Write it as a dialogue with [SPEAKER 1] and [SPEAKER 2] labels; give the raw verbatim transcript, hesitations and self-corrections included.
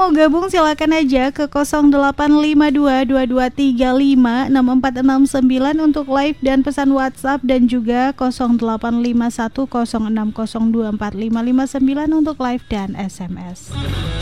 [SPEAKER 1] mau gabung silakan aja ke nol delapan lima dua dua dua tiga lima enam empat enam sembilan untuk live dan pesan WhatsApp, dan juga nol delapan lima satu nol enam nol dua empat lima lima sembilan untuk live dan S M S.